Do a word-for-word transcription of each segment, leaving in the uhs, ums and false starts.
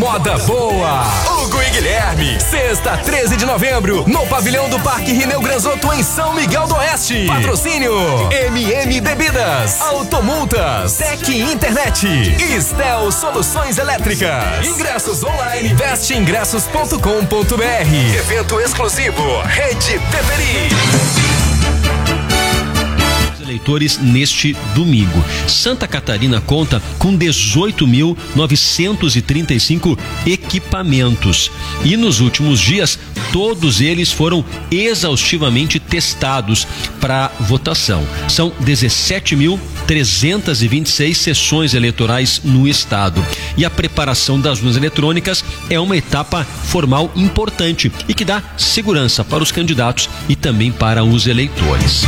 moda boa. Hugo e Guilherme, sexta, treze de novembro, no pavilhão do Parque Rineu Granzotto, em São Miguel do Oeste. Patrocínio M M Bebidas, Automultas, Tec Internet e Stel Soluções Elétricas. Ingressos online, veste ingressos ponto com ponto br. Evento exclusivo, Rede Peperi. Eleitores neste domingo. Santa Catarina conta com dezoito mil novecentos e trinta e cinco equipamentos e nos últimos dias todos eles foram exaustivamente testados para votação. São dezessete mil trezentas e vinte e seis sessões eleitorais no estado e a preparação das urnas eletrônicas é uma etapa formal importante e que dá segurança para os candidatos e também para os eleitores.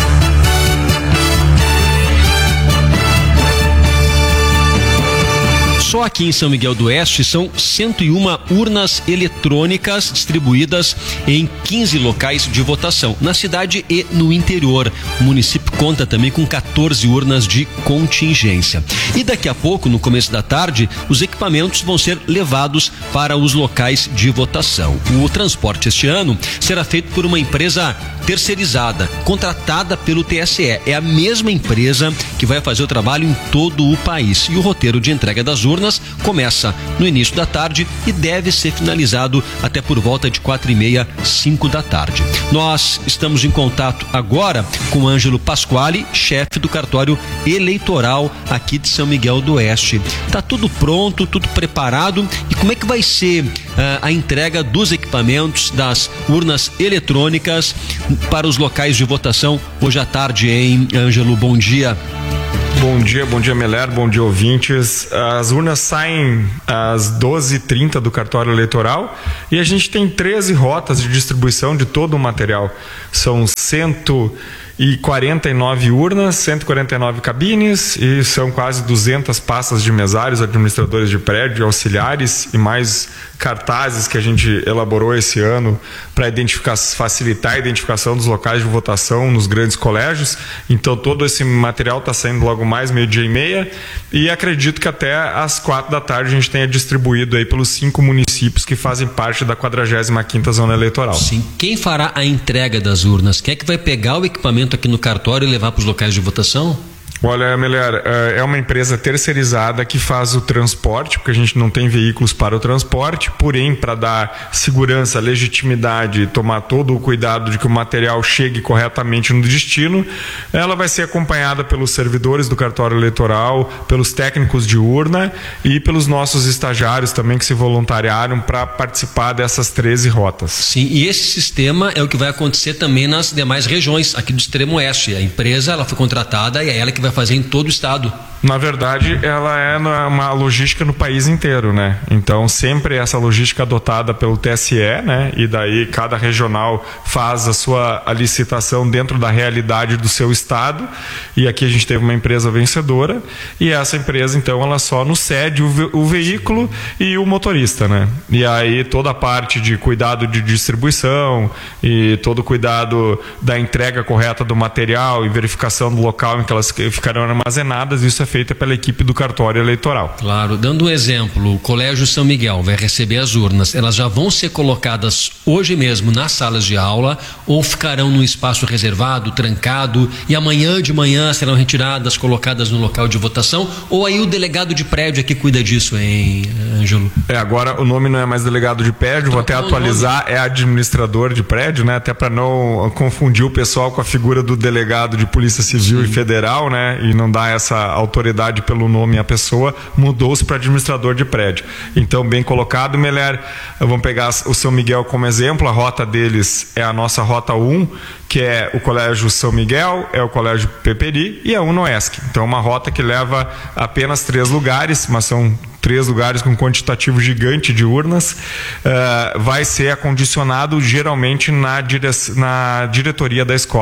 Só aqui em São Miguel do Oeste são cento e uma urnas eletrônicas distribuídas em quinze locais de votação, na cidade e no interior. O município conta também com quatorze urnas de contingência. E daqui a pouco, no começo da tarde, os equipamentos vão ser levados para os locais de votação. O transporte este ano será feito por uma empresa terceirizada, contratada pelo T S E. É a mesma empresa que vai fazer o trabalho em todo o país. E o roteiro de entrega das urnas começa no início da tarde e deve ser finalizado até por volta de quatro e meia, cinco da tarde. Nós estamos em contato agora com o Ângelo Pasquale, chefe do cartório eleitoral aqui de São Miguel do Oeste. Tá tudo pronto, tudo preparado, e como é que vai ser uh, a entrega dos equipamentos das urnas eletrônicas para os locais de votação hoje à tarde, hein, Ângelo? Bom dia. Bom dia, bom dia Meler, bom dia ouvintes. As urnas saem às doze e trinta do cartório eleitoral e a gente tem treze rotas de distribuição de todo o material. São cento e quarenta e nove urnas, cento e quarenta e nove cabines e são quase duzentas pastas de mesários, administradores de prédio, auxiliares e mais cartazes que a gente elaborou esse ano para identificar, facilitar a identificação dos locais de votação nos grandes colégios. Então todo esse material está saindo logo mais meio-dia e meia e acredito que até às quatro da tarde a gente tenha distribuído aí pelos cinco municípios que fazem parte da quadragésima quinta zona eleitoral. Sim. Quem fará a entrega das urnas? Quem é que vai pegar o equipamento aqui no cartório e levar para os locais de votação? Olha, Meler, é uma empresa terceirizada que faz o transporte, porque a gente não tem veículos para o transporte, porém, para dar segurança, legitimidade e tomar todo o cuidado de que o material chegue corretamente no destino, ela vai ser acompanhada pelos servidores do cartório eleitoral, pelos técnicos de urna e pelos nossos estagiários também que se voluntariaram para participar dessas treze rotas. Sim, e esse sistema é o que vai acontecer também nas demais regiões aqui do extremo oeste. A empresa, ela foi contratada e é ela que vai fazer em todo o estado. Na verdade, ela é uma logística no país inteiro, né? Então, sempre essa logística adotada pelo T S E, né? E daí cada regional faz a sua a licitação dentro da realidade do seu estado. E aqui a gente teve uma empresa vencedora e essa empresa, então, ela só nos cede o, ve o veículo e o motorista, né? E aí toda a parte de cuidado de distribuição e todo o cuidado da entrega correta do material e verificação do local em que elas ficarão armazenadas, isso é feita pela equipe do cartório eleitoral. Claro, dando um exemplo, o Colégio São Miguel vai receber as urnas, elas já vão ser colocadas hoje mesmo nas salas de aula ou ficarão num espaço reservado, trancado, e amanhã de manhã serão retiradas, colocadas no local de votação, ou aí o delegado de prédio é que cuida disso, hein, Ângelo? É, agora o nome não é mais delegado de prédio, vou até atualizar, é administrador de prédio, né, até para não confundir o pessoal com a figura do delegado de Polícia Civil Sim. e Federal, né, e não dar essa autoridade pelo nome à pessoa, mudou-se para administrador de prédio. Então, bem colocado, Meler. Vamos pegar o São Miguel como exemplo, a rota deles é a nossa rota um, que é o Colégio São Miguel, é o Colégio Peperi e a UNOESC. Então, uma rota que leva apenas três lugares, mas são três lugares com quantitativo gigante de urnas, uh, vai ser acondicionado geralmente na, dire na diretoria da escola.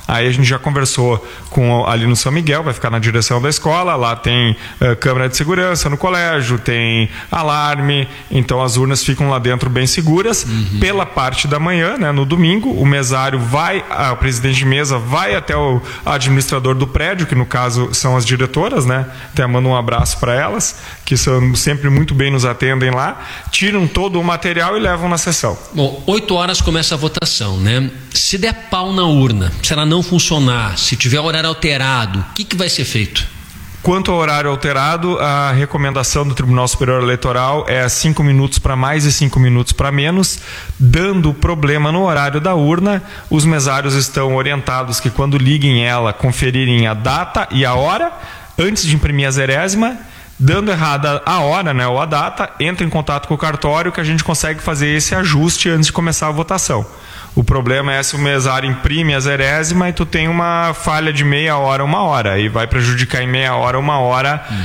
Aí a gente já conversou com ali no São Miguel, vai ficar na direção da escola, lá tem uh, câmera de segurança no colégio, tem alarme, então as urnas ficam lá dentro bem seguras. Uhum. Pela parte da manhã, né, no domingo, o mesário vai, a, o presidente de mesa vai até o administrador do prédio, que no caso são as diretoras, né? Até mando um abraço para elas, que são sempre muito bem nos atendem lá, tiram todo o material e levam na sessão. Bom, oito horas começa a votação, né? Se der pau na urna, se ela não funcionar, se tiver horário alterado, o que, que vai ser feito? Quanto ao horário alterado, a recomendação do Tribunal Superior Eleitoral é cinco minutos para mais e cinco minutos para menos. Dando problema no horário da urna, os mesários estão orientados que quando liguem ela, conferirem a data e a hora, antes de imprimir a zerésima. Dando errada a hora, né, ou a data, entra em contato com o cartório que a gente consegue fazer esse ajuste antes de começar a votação. O problema é se o mesário imprime a zerésima e tu tem uma falha de meia hora, uma hora, e vai prejudicar em meia hora, uma hora uhum.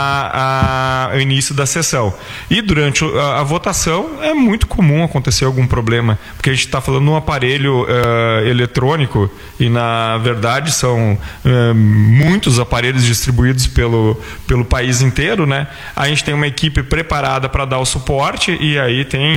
a, a, o início da sessão. E durante a, a votação é muito comum acontecer algum problema, porque a gente está falando de um aparelho uh, eletrônico e na verdade são uh, muitos aparelhos distribuídos pelo, pelo país inteiro, né? A gente tem uma equipe preparada para dar o suporte e aí tem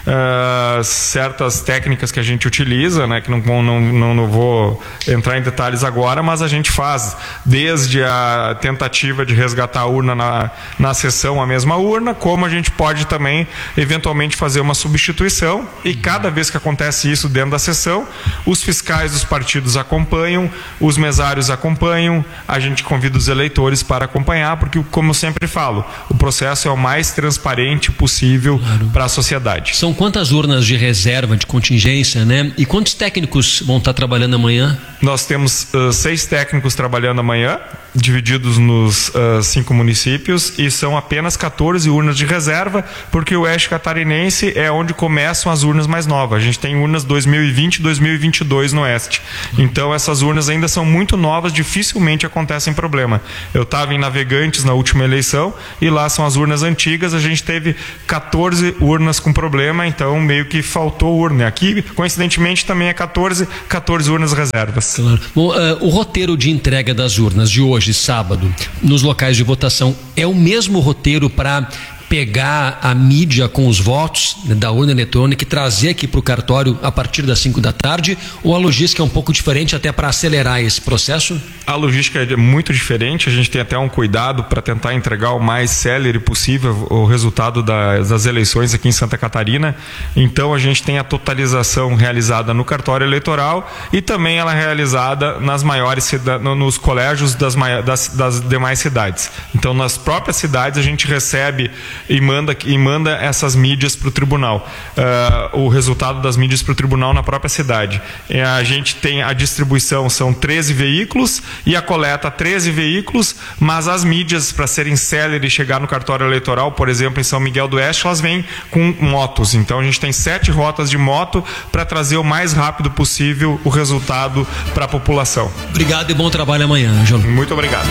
uh, certas técnicas que a gente utiliza, né, que não, não, não, não vou entrar em detalhes agora, mas a gente faz desde a tentativa de resgatar a urna na, na sessão, a mesma urna, como a gente pode também eventualmente fazer uma substituição, e cada vez que acontece isso dentro da sessão, os fiscais dos partidos acompanham, os mesários acompanham, a gente convida os eleitores para acompanhar, porque, como eu sempre falo, o processo é o mais transparente possível claro. Para a sociedade. São quantas urnas de reserva, de contingência, né? E quantos técnicos vão estar trabalhando amanhã? Nós temos uh, seis técnicos trabalhando amanhã, divididos nos uh, cinco municípios, e são apenas quatorze urnas de reserva, porque o Oeste Catarinense é onde começam as urnas mais novas. A gente tem urnas dois mil e vinte e dois mil e vinte e dois no Oeste. Então essas urnas ainda são muito novas, dificilmente acontecem problema. Eu estava em Navegantes na última eleição, e lá são as urnas antigas, a gente teve quatorze urnas com problema, então meio que faltou urna. Aqui, coincidentemente, também é quatorze, quatorze urnas reservas. Claro. Bom, uh, o roteiro de entrega das urnas de hoje, sábado, nos locais de votação, é o mesmo roteiro para pegar a mídia com os votos da urna eletrônica e trazer aqui para o cartório a partir das cinco da tarde, ou a logística é um pouco diferente até para acelerar esse processo? A logística é muito diferente, a gente tem até um cuidado para tentar entregar o mais célere possível o resultado das, das eleições aqui em Santa Catarina. Então a gente tem a totalização realizada no cartório eleitoral e também ela realizada nas maiores nos colégios das, das, das demais cidades. Então nas próprias cidades a gente recebe e manda, e manda essas mídias para o tribunal, uh, o resultado das mídias para o tribunal na própria cidade. E a gente tem a distribuição, são treze veículos, e a coleta treze veículos, mas as mídias para serem céleres e chegar no cartório eleitoral, por exemplo, em São Miguel do Oeste, elas vêm com motos. Então a gente tem sete rotas de moto para trazer o mais rápido possível o resultado para a população. Obrigado e bom trabalho amanhã, Ângelo. Muito obrigado.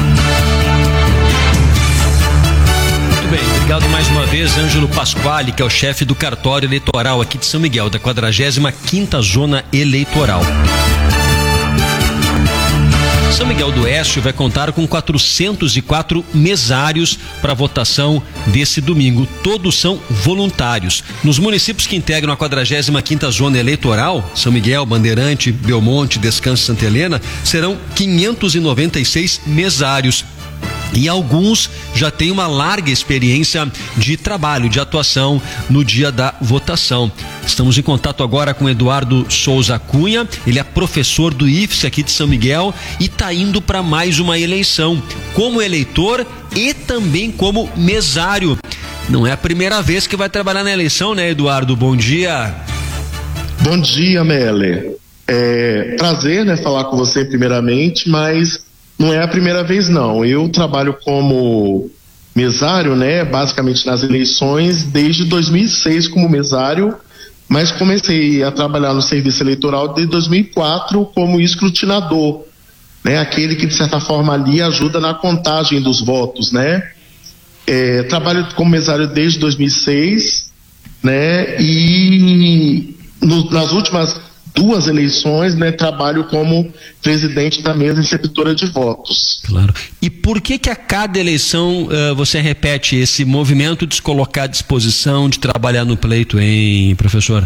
Bem, obrigado mais uma vez, Ângelo Pasquale, que é o chefe do cartório eleitoral aqui de São Miguel, da quadragésima quinta Zona Eleitoral. São Miguel do Oeste vai contar com quatrocentos e quatro mesários para votação desse domingo. Todos são voluntários. Nos municípios que integram a quadragésima quinta Zona Eleitoral, São Miguel, Bandeirante, Belmonte, Descanso, Santa Helena, serão quinhentos e noventa e seis mesários. E alguns já têm uma larga experiência de trabalho, de atuação no dia da votação. Estamos em contato agora com Eduardo Souza Cunha, ele é professor do I F S aqui de São Miguel e está indo para mais uma eleição, como eleitor e também como mesário. Não é a primeira vez que vai trabalhar na eleição, né, Eduardo? Bom dia. Bom dia, Mele. É prazer, né, falar com você primeiramente, mas não é a primeira vez, não. Eu trabalho como mesário, né, basicamente nas eleições, desde dois mil e seis como mesário, mas comecei a trabalhar no serviço eleitoral desde dois mil e quatro como escrutinador, né, aquele que de certa forma ali ajuda na contagem dos votos, né. É, trabalho como mesário desde dois mil e seis, né, e no, nas últimas duas eleições, né, trabalho como presidente da mesa receptora de votos. Claro. E por que que a cada eleição uh, você repete esse movimento de se colocar à disposição, de trabalhar no pleito, hein, professor?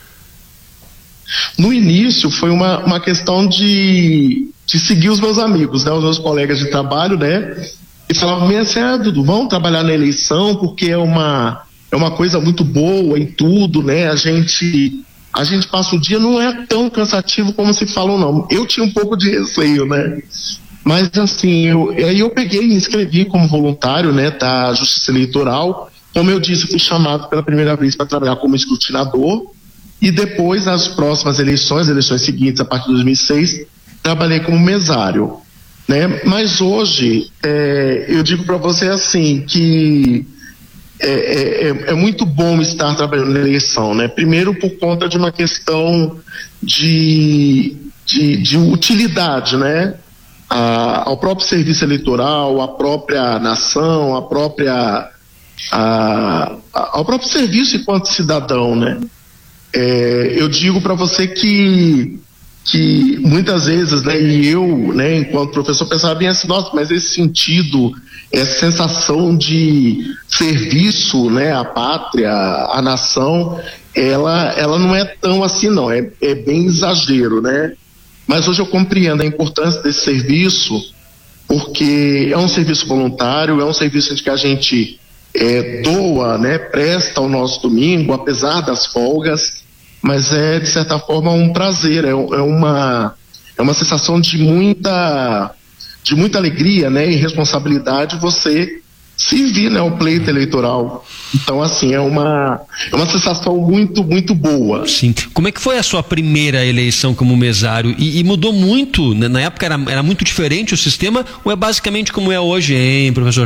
No início foi uma, uma questão de, de seguir os meus amigos, né, os meus colegas de trabalho, né, e falavam bem assim, ah, Dudu, vamos trabalhar na eleição porque é uma, é uma coisa muito boa em tudo, né, a gente... A gente passa o dia, não é tão cansativo como se falam, não. Eu tinha um pouco de receio, né? Mas assim, eu, aí eu peguei e me inscrevi como voluntário, né, da Justiça Eleitoral. Como eu disse, fui chamado pela primeira vez para trabalhar como escrutinador. E depois, nas próximas eleições, eleições seguintes, a partir de dois mil e seis, trabalhei como mesário, né? Mas hoje, é, eu digo para você assim, que... É, é, é muito bom estar trabalhando na eleição, né? Primeiro por conta de uma questão de, de, de utilidade, né? A, ao próprio serviço eleitoral, à própria nação, à própria, a, a, ao próprio serviço enquanto cidadão, né? É, eu digo para você que, que muitas vezes, né, e eu, né, enquanto professor, pensava bem assim, nossa, mas esse sentido, essa sensação de serviço, né, à pátria, à nação, ela, ela não é tão assim, não, é, é bem exagero, né? Mas hoje eu compreendo a importância desse serviço, porque é um serviço voluntário, é um serviço em que a gente é, doa, né, presta o nosso domingo, apesar das folgas, mas é, de certa forma, um prazer, é, é, uma, é uma sensação de muita, de muita alegria, né, e responsabilidade você servir, né, o pleito eleitoral. Então, assim, é uma, é uma sensação muito, muito boa. Sim. Como é que foi a sua primeira eleição como mesário? E, e mudou muito? Na época era, era muito diferente o sistema, ou é basicamente como é hoje, hein, professor?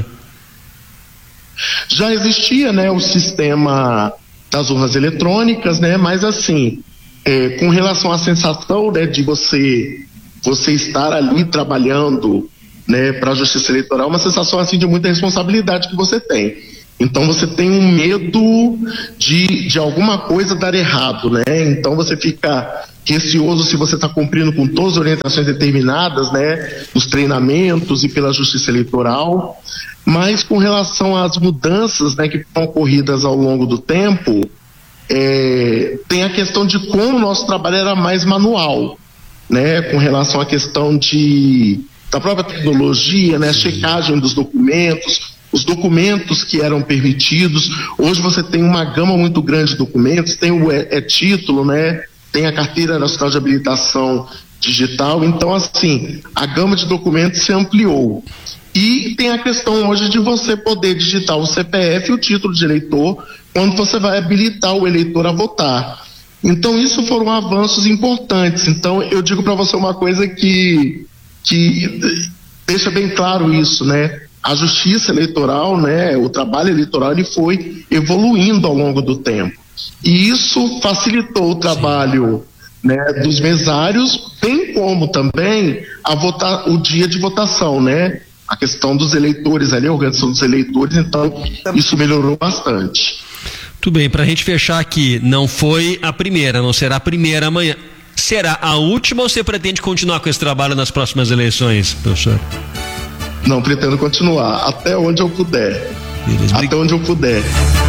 Já existia, né, o sistema das urnas eletrônicas, né, mas assim, é, com relação à sensação, né, de você, você estar ali trabalhando, né, para a Justiça Eleitoral, uma sensação assim de muita responsabilidade que você tem. Então você tem um medo de, de alguma coisa dar errado, né? Então você fica receoso se você está cumprindo com todas as orientações determinadas, né, nos treinamentos e pela Justiça Eleitoral. Mas com relação às mudanças, né, que foram ocorridas ao longo do tempo, é, tem a questão de como o nosso trabalho era mais manual, né, com relação à questão de, da própria tecnologia, né, checagem dos documentos, os documentos que eram permitidos. Hoje você tem uma gama muito grande de documentos, tem o é, é título, né, tem a Carteira Nacional de Habilitação Digital. Então, assim, a gama de documentos se ampliou. E tem a questão hoje de você poder digitar o C P F e o título de eleitor quando você vai habilitar o eleitor a votar. Então, isso foram avanços importantes. Então, eu digo para você uma coisa que, que deixa bem claro isso, né? A justiça eleitoral, né, o trabalho eleitoral, ele foi evoluindo ao longo do tempo. E isso facilitou o trabalho, né, dos mesários, bem como também a votar, o dia de votação, né? A questão dos eleitores ali, a organização dos eleitores, então isso melhorou bastante. Tudo bem, para a gente fechar aqui, não foi a primeira, não será a primeira amanhã. Será a última ou você pretende continuar com esse trabalho nas próximas eleições, professor? Não, pretendo continuar, até onde eu puder. Beleza. Até onde eu puder.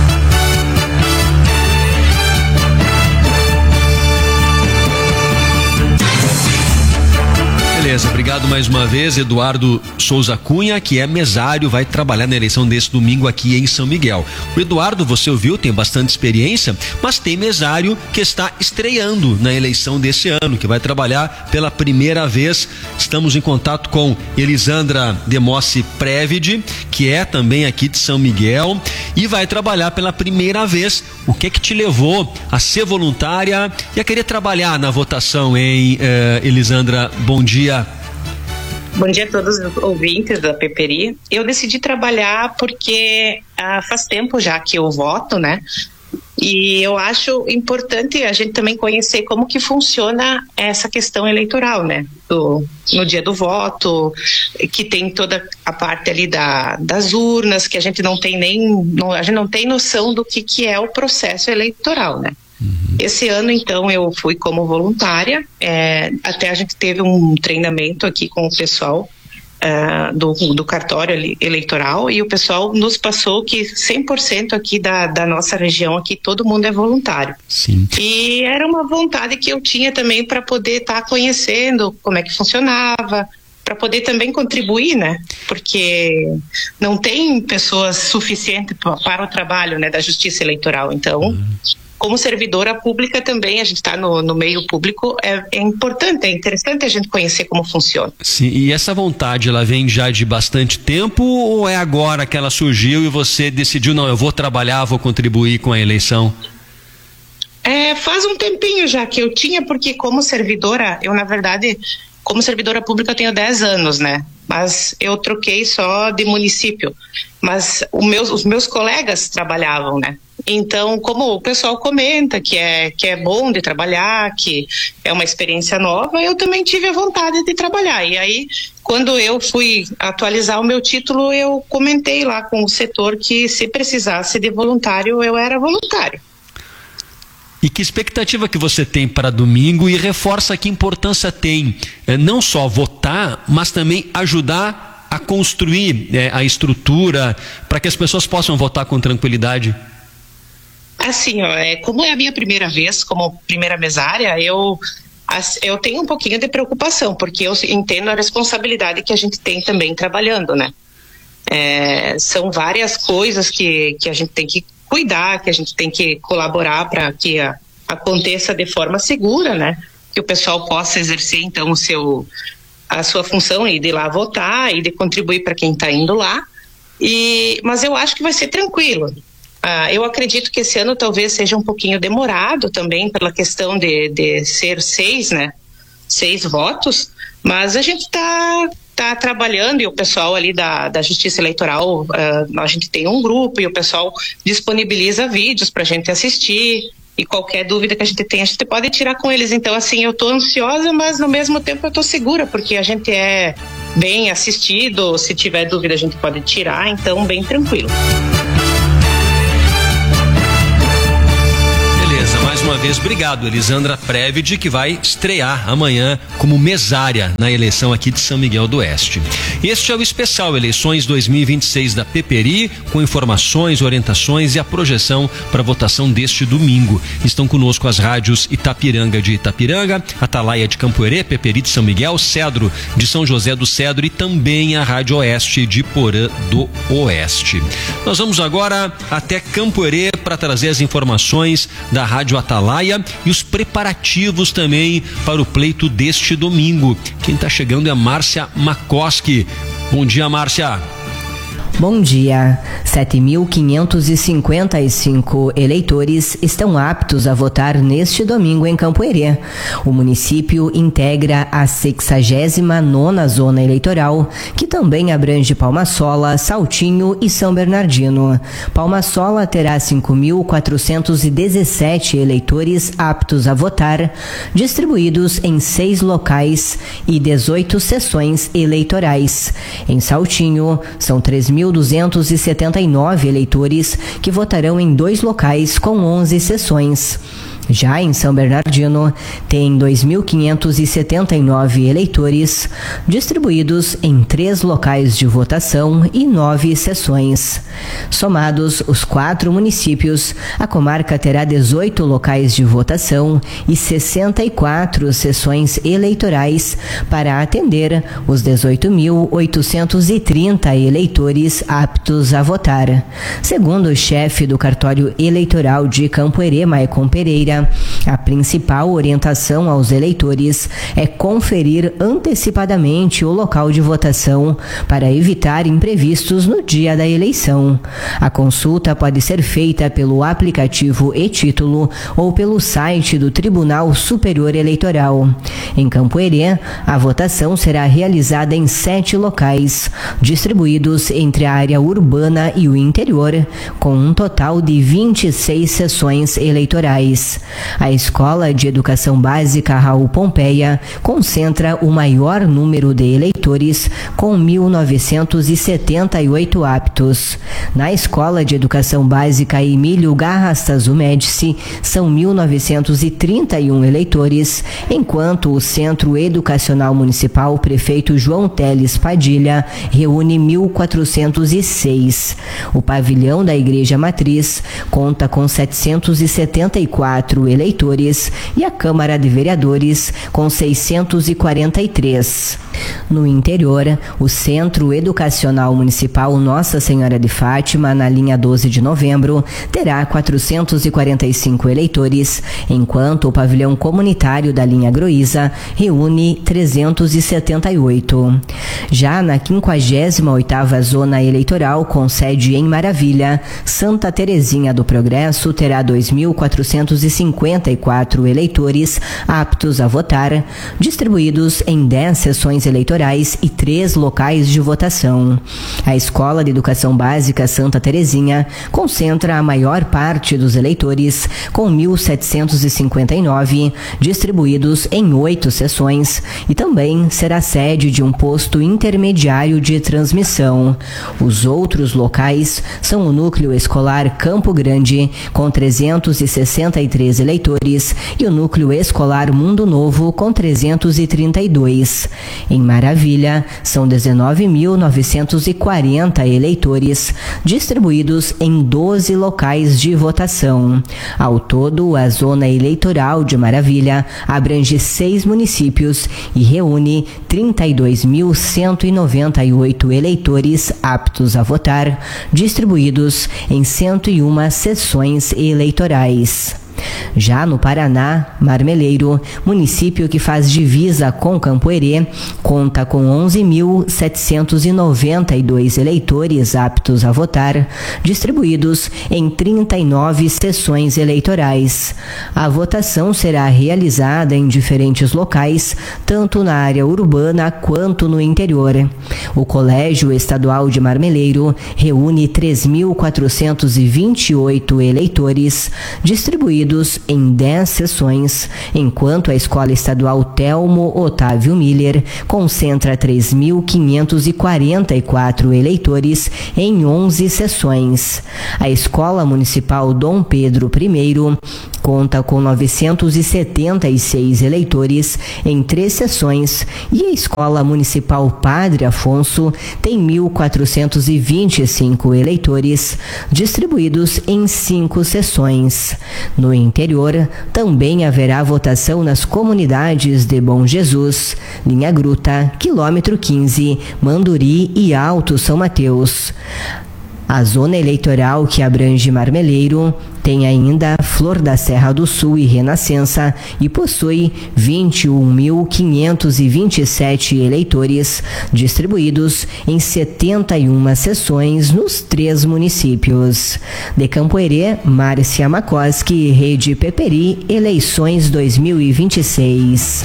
Beleza, obrigado mais uma vez, Eduardo Souza Cunha, que é mesário, vai trabalhar na eleição desse domingo aqui em São Miguel. O Eduardo, você ouviu, tem bastante experiência, mas tem mesário que está estreando na eleição desse ano, que vai trabalhar pela primeira vez. Estamos em contato com Elisandra Demossi Previd, que é também aqui de São Miguel, e vai trabalhar pela primeira vez. O que é que te levou a ser voluntária e a querer trabalhar na votação, hein, eh, Elisandra? Bom dia. Bom dia a todos os ouvintes da Peperi. Eu decidi trabalhar porque ah, faz tempo já que eu voto, né? E eu acho importante a gente também conhecer como que funciona essa questão eleitoral, né? Do, no dia do voto, que tem toda a parte ali da, das urnas, que a gente não tem nem, não, a gente não tem noção do que, que é o processo eleitoral, né? Uhum. Esse ano, então, eu fui como voluntária, é, até a gente teve um treinamento aqui com o pessoal Uh, do, do cartório eleitoral, e o pessoal nos passou que cem por cento aqui da, da nossa região aqui, todo mundo é voluntário. Sim. E era uma vontade que eu tinha também para poder estar tá conhecendo como é que funcionava, para poder também contribuir, né? Porque não tem pessoas suficientes para o trabalho, né, da Justiça Eleitoral. Então, uhum. como servidora pública também, a gente está no, no meio público, é, é importante, é interessante a gente conhecer como funciona. Sim, e essa vontade, ela vem já de bastante tempo, ou é agora que ela surgiu e você decidiu, não, eu vou trabalhar, vou contribuir com a eleição? É, faz um tempinho já que eu tinha, porque como servidora, eu na verdade, como servidora pública eu tenho dez anos, né? Mas eu troquei só de município. Mas o meus, os meus colegas trabalhavam, né? Então, como o pessoal comenta que é, que é bom de trabalhar, que é uma experiência nova, eu também tive a vontade de trabalhar. E aí, quando eu fui atualizar o meu título, eu comentei lá com o setor que se precisasse de voluntário, eu era voluntário. E que expectativa que você tem para domingo, e reforça que importância tem é, não só votar, mas também ajudar a construir é, a estrutura para que as pessoas possam votar com tranquilidade? Assim, ó, é, como é a minha primeira vez como primeira mesária, eu, as, eu tenho um pouquinho de preocupação, porque eu entendo a responsabilidade que a gente tem também trabalhando, né? É, são várias coisas que, que a gente tem que cuidar, que a gente tem que colaborar para que a, aconteça de forma segura, né? Que o pessoal possa exercer, então, o seu, a sua função e de ir lá votar e de contribuir para quem está indo lá. E, mas eu acho que vai ser tranquilo. Ah, eu acredito que esse ano talvez seja um pouquinho demorado também pela questão de, de ser seis, né? Seis votos, mas a gente está tá trabalhando, e o pessoal ali da, da Justiça Eleitoral, uh, a gente tem um grupo e o pessoal disponibiliza vídeos para a gente assistir, e qualquer dúvida que a gente tem, a gente pode tirar com eles. Então, assim, eu estou ansiosa, mas no mesmo tempo eu estou segura, porque a gente é bem assistido, se tiver dúvida a gente pode tirar, então bem tranquilo. Mais uma vez, obrigado, Elisandra Previd, que vai estrear amanhã como mesária na eleição aqui de São Miguel do Oeste. Este é o especial Eleições dois mil e vinte e seis da Peperi, com informações, orientações e a projeção para a votação deste domingo. Estão conosco as rádios Itapiranga de Itapiranga, Atalaia de Campoerê, Peperi de São Miguel, Cedro de São José do Cedro e também a Rádio Oeste de Porã do Oeste. Nós vamos agora até Campoerê para trazer as informações da Rádio Atalaia e os preparativos também para o pleito deste domingo. Quem está chegando é a Márcia Makoski. Bom dia, Márcia. Bom dia. sete mil quinhentos e cinquenta e cinco eleitores estão aptos a votar neste domingo em Campoerê. O município integra a sexagésima nona zona eleitoral, que também abrange Palma-Sola, Saltinho e São Bernardino. Palma-Sola terá cinco mil quatrocentos e dezessete eleitores aptos a votar, distribuídos em seis locais e dezoito sessões eleitorais. Em Saltinho, são três mil duzentos e setenta e nove eleitores que votarão em dois locais com onze sessões. Já em São Bernardino, tem dois mil quinhentos e setenta e nove eleitores, distribuídos em três locais de votação e nove sessões. Somados os quatro municípios, a comarca terá dezoito locais de votação e sessenta e quatro sessões eleitorais para atender os dezoito mil oitocentos e trinta eleitores aptos a votar. Segundo o chefe do cartório eleitoral de Campoerê, Maicon Pereira, a principal orientação aos eleitores é conferir antecipadamente o local de votação para evitar imprevistos no dia da eleição. A consulta pode ser feita pelo aplicativo e-Título ou pelo site do Tribunal Superior Eleitoral. Em Campoerê, a votação será realizada em sete locais, distribuídos entre a área urbana e o interior, com um total de vinte e seis sessões eleitorais. A Escola de Educação Básica Raul Pompeia concentra o maior número de eleitores, com mil novecentos e setenta e oito aptos. Na Escola de Educação Básica Emílio Garrastazu Médici, são mil novecentos e trinta e um eleitores, enquanto o Centro Educacional Municipal Prefeito João Teles Padilha reúne mil quatrocentos e seis. O pavilhão da Igreja Matriz conta com setecentos e setenta e quatro eleitores e a Câmara de Vereadores com seiscentos e quarenta e três. No interior, o Centro Educacional Municipal Nossa Senhora de Fátima, na linha doze de novembro, terá quatrocentos e quarenta e cinco eleitores, enquanto o pavilhão comunitário da linha Groísa reúne trezentos e setenta e oito. Já na quinquagésima oitava Zona Eleitoral, com sede em Maravilha, Santa Terezinha do Progresso terá dois mil quatrocentos e cinquenta e quatro eleitores aptos a votar, distribuídos em dez sessões eleitorais e três locais de votação. A Escola de Educação Básica Santa Terezinha concentra a maior parte dos eleitores, com mil setecentos e cinquenta e nove, distribuídos em oito sessões, e também será sede de um posto intermediário de transmissão. Os outros locais são o Núcleo Escolar Campo Grande, com trezentos e sessenta e três eleitores, e o Núcleo Escolar Mundo Novo, com trezentos e trinta e dois. Em Maravilha, são dezenove mil novecentos e quarenta eleitores, distribuídos em doze locais de votação. Ao todo, a Zona Eleitoral de Maravilha abrange seis municípios e reúne trinta e dois mil cento e noventa e oito eleitores aptos a votar, distribuídos em cento e uma sessões eleitorais. Já no Paraná, Marmeleiro, município que faz divisa com Campoerê, conta com onze mil setecentos e noventa e dois eleitores aptos a votar, distribuídos em trinta e nove sessões eleitorais. A votação será realizada em diferentes locais, tanto na área urbana quanto no interior. O Colégio Estadual de Marmeleiro reúne três mil quatrocentos e vinte e oito eleitores, distribuídos em dez sessões, enquanto a Escola Estadual Telmo Otávio Miller concentra três mil quinhentos e quarenta e quatro eleitores em onze sessões. A Escola Municipal Dom Pedro I conta com novecentos e setenta e seis eleitores em três sessões, e a Escola Municipal Padre Afonso tem mil quatrocentos e vinte e cinco eleitores, distribuídos em cinco sessões. No interior, também haverá votação nas comunidades de Bom Jesus, Linha Gruta, Quilômetro quinze, Manduri e Alto São Mateus. A zona eleitoral, que abrange Marmeleiro, tem ainda Flor da Serra do Sul e Renascença e possui vinte e um mil quinhentos e vinte e sete eleitores, distribuídos em setenta e uma sessões nos três municípios. De Campoerê, Márcia Makoski, Rede Peperi, eleições dois mil e vinte e seis.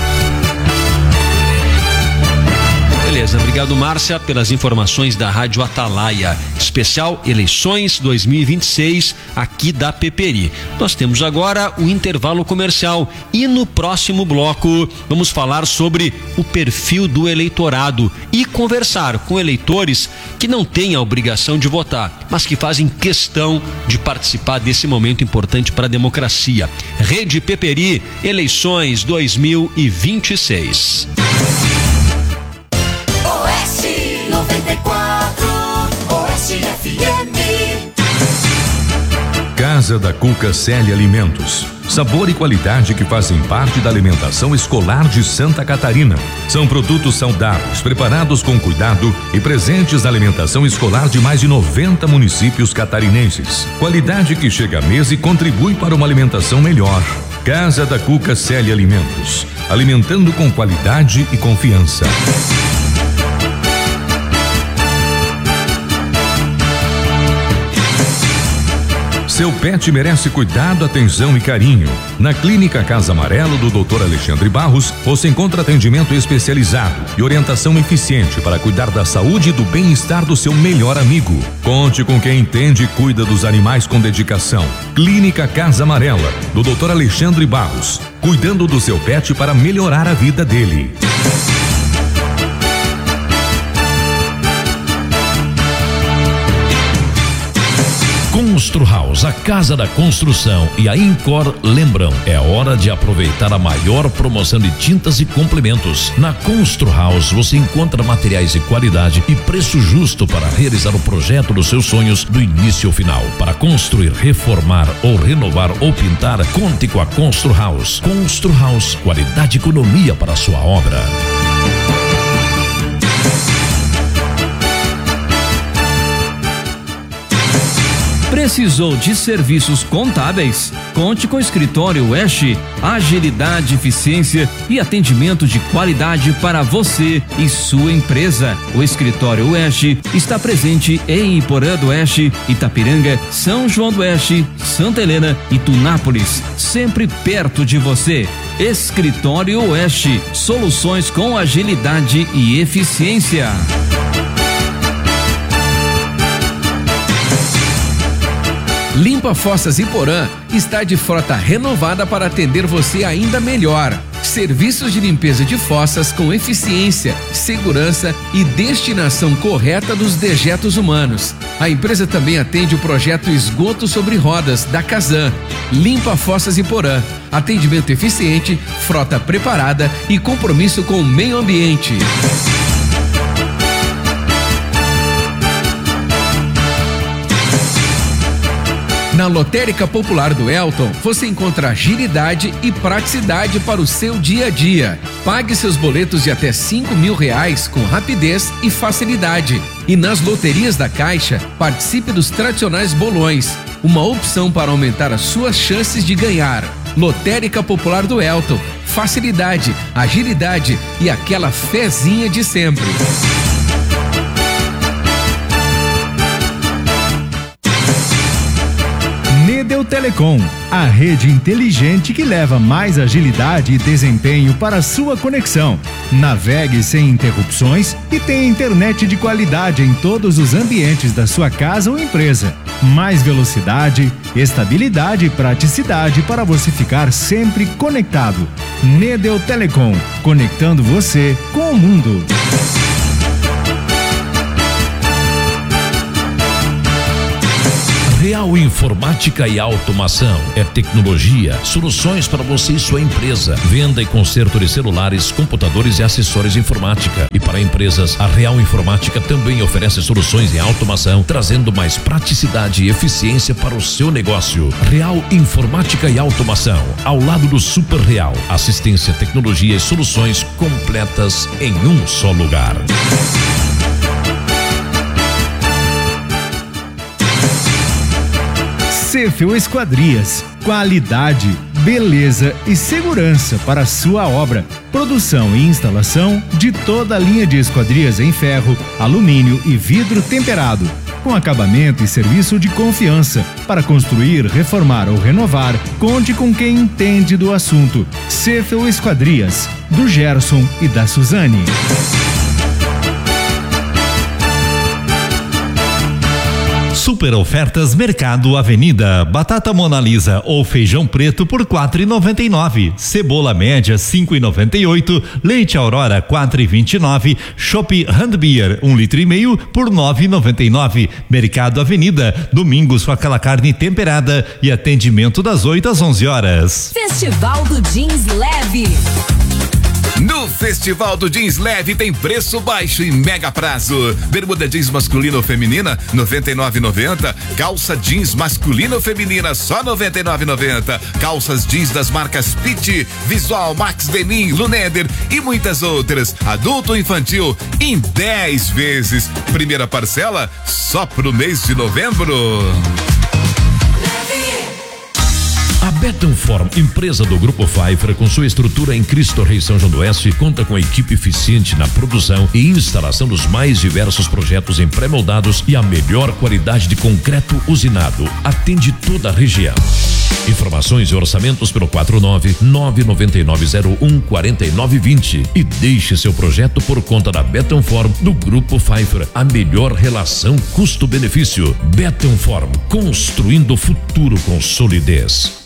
Beleza, obrigado, Márcia, pelas informações da Rádio Atalaia, especial Eleições dois mil e vinte e seis, aqui da Peperi. Nós temos agora o intervalo comercial e no próximo bloco vamos falar sobre o perfil do eleitorado e conversar com eleitores que não têm a obrigação de votar, mas que fazem questão de participar desse momento importante para a democracia. Rede Peperi, Eleições dois mil e vinte e seis. noventa e quatro, Oeste F M. Casa da Cuca Célia Alimentos. Sabor e qualidade que fazem parte da alimentação escolar de Santa Catarina. São produtos saudáveis, preparados com cuidado e presentes na alimentação escolar de mais de noventa municípios catarinenses. Qualidade que chega à mesa e contribui para uma alimentação melhor. Casa da Cuca Célia Alimentos. Alimentando com qualidade e confiança. Seu pet merece cuidado, atenção e carinho. Na Clínica Casa Amarela do doutor Alexandre Barros, você encontra atendimento especializado e orientação eficiente para cuidar da saúde e do bem-estar do seu melhor amigo. Conte com quem entende e cuida dos animais com dedicação. Clínica Casa Amarela do doutor Alexandre Barros, cuidando do seu pet para melhorar a vida dele. Constru House, a casa da construção, e a Incor lembram, é hora de aproveitar a maior promoção de tintas e complementos. Na Constru House você encontra materiais de qualidade e preço justo para realizar o projeto dos seus sonhos do início ao final. Para construir, reformar ou renovar ou pintar, conte com a Constru House. Constru House, qualidade e economia para a sua obra. Precisou de serviços contábeis? Conte com o Escritório Oeste. Agilidade, eficiência e atendimento de qualidade para você e sua empresa. O Escritório Oeste está presente em Iporã do Oeste, Itapiranga, São João do Oeste, Santa Helena e Tunápolis, sempre perto de você. Escritório Oeste, soluções com agilidade e eficiência. Limpa Fossas Iporã está de frota renovada para atender você ainda melhor. Serviços de limpeza de fossas com eficiência, segurança e destinação correta dos dejetos humanos. A empresa também atende o projeto Esgoto sobre Rodas da Casan. Limpa Fossas Iporã. Atendimento eficiente, frota preparada e compromisso com o meio ambiente. Na Lotérica Popular do Elton, você encontra agilidade e praticidade para o seu dia a dia. Pague seus boletos de até cinco mil reais com rapidez e facilidade. E nas loterias da Caixa, participe dos tradicionais bolões. Uma opção para aumentar as suas chances de ganhar. Lotérica Popular do Elton. Facilidade, agilidade e aquela fezinha de sempre. Nedel Telecom, a rede inteligente que leva mais agilidade e desempenho para a sua conexão. Navegue sem interrupções e tenha internet de qualidade em todos os ambientes da sua casa ou empresa. Mais velocidade, estabilidade e praticidade para você ficar sempre conectado. Nedel Telecom, conectando você com o mundo. Real Informática e Automação é tecnologia, soluções para você e sua empresa. Venda e conserto de celulares, computadores e acessórios de informática. E para empresas, a Real Informática também oferece soluções em automação, trazendo mais praticidade e eficiência para o seu negócio. Real Informática e Automação, ao lado do Super Real. Assistência, tecnologia e soluções completas em um só lugar. Cefel Esquadrias, qualidade, beleza e segurança para a sua obra. Produção e instalação de toda a linha de esquadrias em ferro, alumínio e vidro temperado, com acabamento e serviço de confiança. Para construir, reformar ou renovar, conte com quem entende do assunto. Cefel Esquadrias, do Gerson e da Suzane. Super ofertas Mercado Avenida. Batata Mona Lisa ou feijão preto por quatro e noventa e nove. Cebola média cinco e noventa e oito. Leite Aurora quatro e vinte e nove. Chopp Handbeer um litro e meio por nove e noventa e nove. Mercado Avenida. Domingos com aquela carne temperada e atendimento das oito às onze horas. Festival do Jeans Leve. No Festival do Jeans Leve tem preço baixo e mega prazo. Bermuda jeans masculina ou feminina, noventa e nove reais e noventa centavos. Calça jeans masculina ou feminina, só noventa e nove reais e noventa centavos. Calças jeans das marcas Pitt, Visual, Max Denim, Luneder e muitas outras. Adulto ou infantil em dez vezes. Primeira parcela só pro mês de novembro. A Bettenform, empresa do Grupo Pfeiffer, com sua estrutura em Cristo Rei São João do Oeste, conta com equipe eficiente na produção e instalação dos mais diversos projetos em pré-moldados e a melhor qualidade de concreto usinado. Atende toda a região. Informações e orçamentos pelo quatro nove nove nove nove zero um quatro nove dois zero e deixe seu projeto por conta da Bettenform do Grupo Pfeiffer. A melhor relação custo-benefício. Bettenform, construindo o futuro com solidez.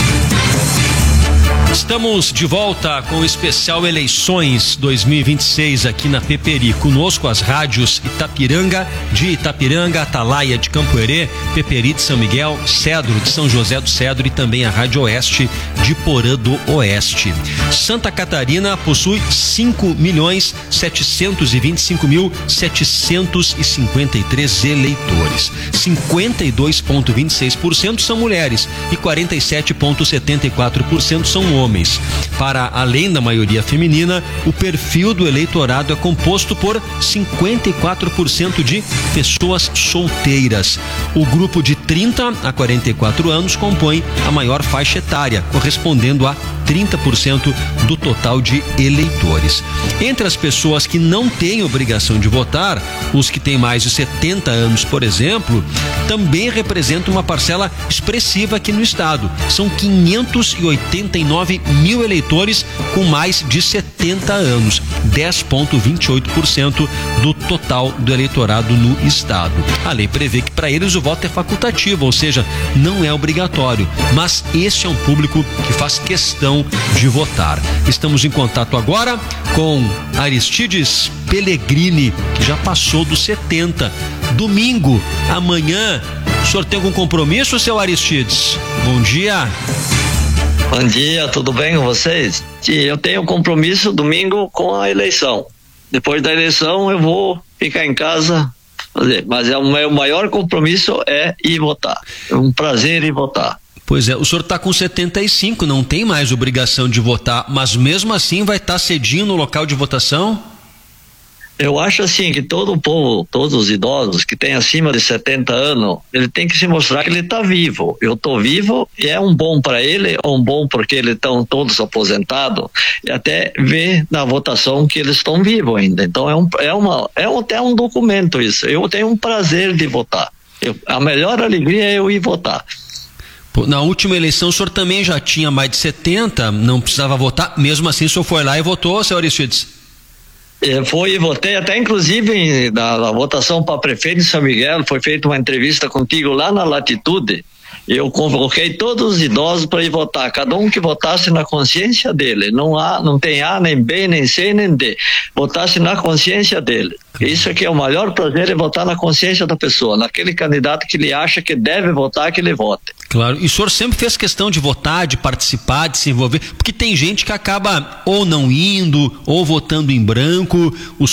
Estamos de volta com o especial Eleições dois mil e vinte e seis aqui na Peperi. Conosco as rádios Itapiranga de Itapiranga, Atalaia de Campo-Herê, Peperi de São Miguel, Cedro de São José do Cedro e também a Rádio Oeste de Porã do Oeste. Santa Catarina possui cinco milhões setecentos e vinte e cinco mil setecentos e cinquenta e três eleitores. cinquenta e dois vírgula vinte e seis por cento são mulheres e quarenta e sete vírgula setenta e quatro por cento são homens. Para além da maioria feminina, o perfil do eleitorado é composto por cinquenta e quatro por cento de pessoas solteiras. O grupo de trinta a quarenta e quatro anos compõe a maior faixa etária, correspondendo a trinta por cento do total de eleitores. Entre as pessoas que não têm obrigação de votar, os que têm mais de setenta anos, por exemplo, também representam uma parcela expressiva aqui no estado. São quinhentos e oitenta e nove mil eleitores com mais de setenta anos, dez vírgula vinte e oito por cento do total do eleitorado no estado. A lei prevê que para eles o voto é facultativo, ou seja, não é obrigatório, mas este é um público que faz questão de votar. Estamos em contato agora com Aristides Pellegrini, que já passou dos setenta. Domingo, amanhã, o senhor tem algum compromisso, seu Aristides? Bom dia. Bom dia, tudo bem com vocês? Eu tenho compromisso domingo com a eleição. Depois da eleição eu vou ficar em casa fazer, mas é o meu maior compromisso é ir votar. É um prazer ir votar. Pois é, o senhor está com setenta e cinco, não tem mais obrigação de votar, mas mesmo assim vai estar cedinho no local de votação? Eu acho assim que todo o povo, todos os idosos que têm acima de setenta anos, ele tem que se mostrar que ele está vivo. Eu estou vivo e é um bom para ele, é um bom porque eles estão todos aposentados e até ver na votação que eles estão vivos ainda. Então é um, é uma, é um, até um documento isso. Eu tenho um prazer de votar. Eu, a melhor alegria é eu ir votar. Na última eleição o senhor também já tinha mais de setenta, não precisava votar, mesmo assim o senhor foi lá e votou, senhor Aristides? Eu fui e votei, até inclusive na, na votação para prefeito de São Miguel, foi feita uma entrevista contigo lá na Latitude. Eu convoquei todos os idosos para ir votar, cada um que votasse na consciência dele, não há, não tem A, nem B, nem C, nem D, votasse na consciência dele. Isso aqui é o maior prazer, é votar na consciência da pessoa, naquele candidato que ele acha que deve votar, que ele vote. Claro, e o senhor sempre fez questão de votar, de participar, de se envolver, porque tem gente que acaba ou não indo, ou votando em branco. O